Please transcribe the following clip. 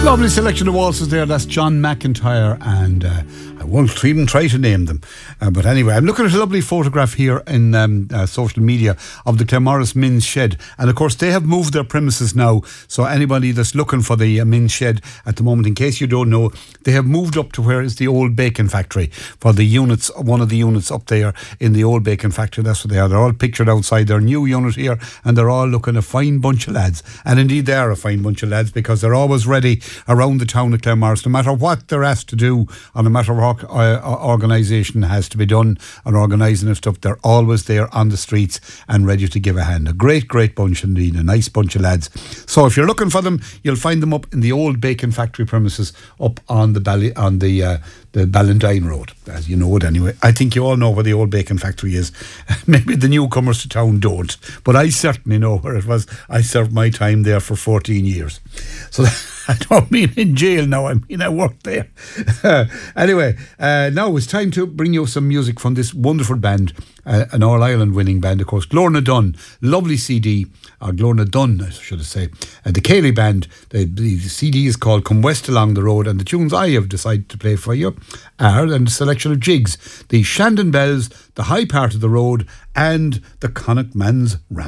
Lovely selection of waltzes there. That's John McIntyre, and I won't even try to name them. But anyway, I'm looking at a lovely photograph here in social media of the Claremorris Men's Shed. And of course, they have moved their premises now. So anybody that's looking for the Men's Shed at the moment, in case you don't know, they have moved up to where is the old bacon factory for the units, one of the units up there in the old bacon factory. That's what they are. They're all pictured outside their new unit here, and they're all looking a fine bunch of lads. And indeed, they are a fine bunch of lads, because they're always ready around the town of Claremorris, no matter what they're asked to do, or no matter what organisation has to be done and organising and stuff, they're always there on the streets and ready to give a hand. A great bunch indeed, a nice bunch of lads. So if you're looking for them, you'll find them up in the old bacon factory premises up on the Ballandine Road, as you know it anyway. I think you all know where the old bacon factory is. Maybe the newcomers to town don't, but I certainly know where it was. I served my time there for 14 years. So I don't mean in jail now, I mean I worked there. Anyway, now it's time to bring you some music from this wonderful band, an All-Ireland winning band, of course, Glorna Dunn. Lovely CD, or Glorna Dunn, I should say. The Cayley Band, the CD is called Come West Along the Road, and the tunes I have decided to play for you are a selection of jigs, the Shandon Bells, the High Part of the Road, and the Connacht Man's Ram.